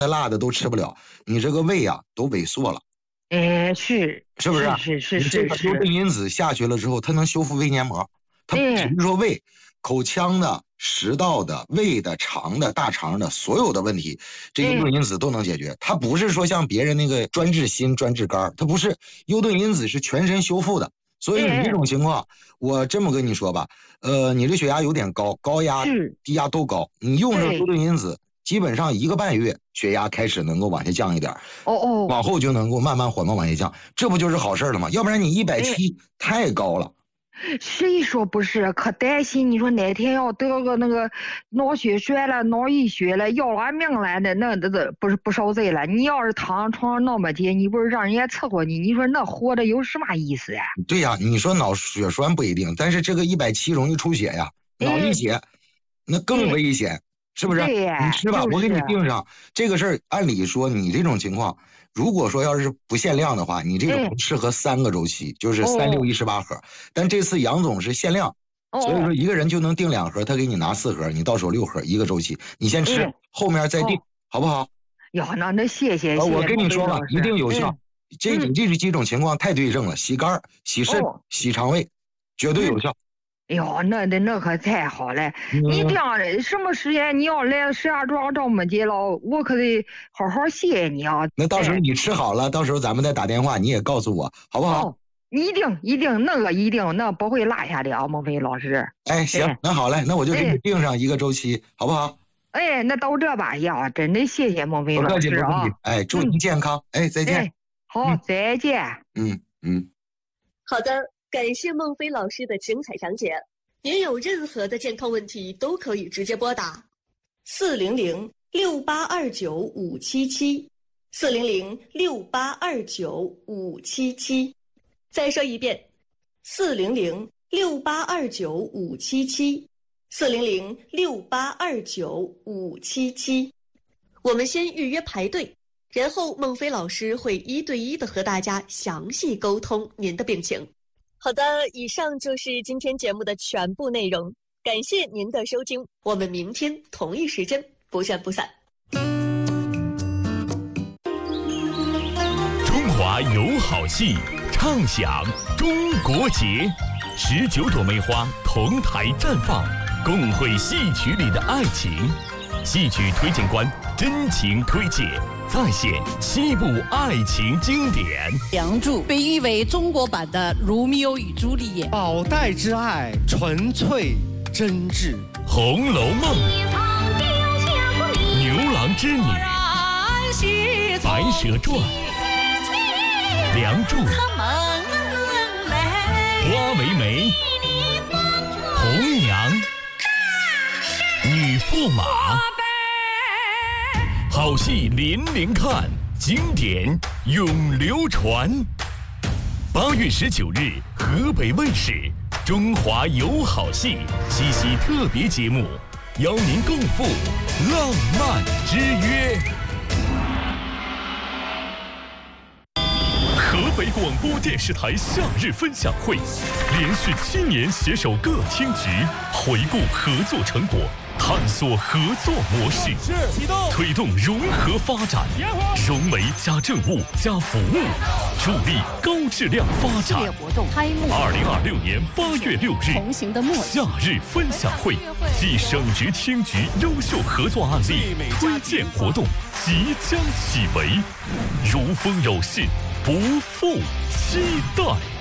辣的都吃不了，你这个胃啊都萎缩了。 是不是？ 是。 这个幽顿因子下去了之后，它能修复胃黏膜，它不只是说胃、口腔的、食道的、胃的、肠的、大肠的所有的问题，这幽顿因子都能解决。它不是说像别人那个专治心、专治肝，它不是。幽顿因子是全身修复的。所以你这种情况，我这么跟你说吧，你这血压有点高，高压、低压都高，你用上幽顿因子，基本上1个半月，血压开始能够往下降一点，往后就能够慢慢缓慢往下降，这不就是好事了吗？要不然你170太高了。 谁说不是？可担心你说哪天要得个那个脑血栓了、脑溢血了，要俺命了，那不是不受罪了？你要是躺床上那么久，你不是让人家伺候你，你说那活着有什么意思呀？ 对呀，你说脑血栓不一定，但是这个170容易出血呀，脑溢血那更危险，是不是？ 对呀， 你吃吧，我给你定上这个事儿。按理说你这种情况，如果说要是不限量的话，你这种适合3个周期，就是3、6、18盒。但这次杨总是限量，所以说一个人就能订2盒，他给你拿4盒，你到手6盒，1个周期，你先吃，后面再订，好不好？ 呀，那谢谢。 我跟你说吧，一定有效。你这几种情况太对症了，洗肝、洗肾、洗肠胃，绝对有效。 哟，那可太好了！你这样什么时间你要来石家庄找我姐了，我可得好好谢谢你啊！ 那到时候你吃好了，到时候咱们再打电话，你也告诉我，好不好？ 一定，那不会落下的啊，孟非老师。 行，那好嘞，那我就给你定上1个周期，好不好？ 那到这吧呀，真的谢谢孟非老师啊！ 祝您健康，再见。 好，再见。 好的。感谢孟非老师的精彩讲解。您有任何的健康问题都可以直接拨打400-6829-577，400-6829-577。再说一遍，400-6829-577，400-6829-577。我们先预约排队，然后孟非老师会1对1的和大家详细沟通您的病情。好的，以上就是今天节目的全部内容，感谢您的收听，我们明天同一时间不见不散。 中华有好戏，畅享中国节，19朵梅花同台绽放，共绘戏曲里的爱情。戏曲推荐官真情推介，再现7部爱情经典。 梁祝被誉为中国版的《罗密欧与朱丽叶》， 宝黛之爱纯粹真挚， 《红楼梦》牛郎织女，白蛇传，梁祝，花为媒，红娘，女驸马。好戏连连看，经典永流传。8月19日，河北卫视《中华有好戏》七夕特别节目，邀您共赴浪漫之约。河北广播电视台夏日分享会，连续7年携手各厅局，回顾合作成果，探索合作模式，推动融合发展，融媒加政务加服务，助力高质量发展。 活动开幕。 2026年8月6日， 同行的默契。 夏日分享会暨省局厅局优秀合作案例推荐活动即将启为，如风有信，不负期待。